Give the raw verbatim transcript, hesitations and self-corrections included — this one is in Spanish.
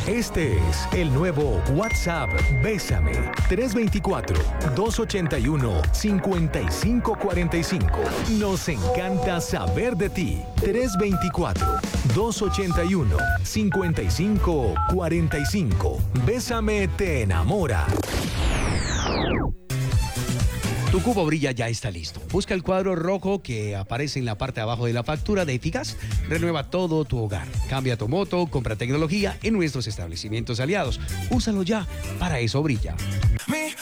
Este es el nuevo WhatsApp Bésame. tres dos cuatro, dos ocho uno, cinco cinco cuatro cinco. Nos encanta saber de ti. tres dos cuatro, dos ocho uno, cinco cinco cuatro cinco. Bésame te enamora. Tu cubo brilla ya está listo. Busca el cuadro rojo que aparece en la parte de abajo de la factura de Eficaz. Renueva todo tu hogar. Cambia tu moto, compra tecnología en nuestros establecimientos aliados. Úsalo ya, para eso brilla. Mi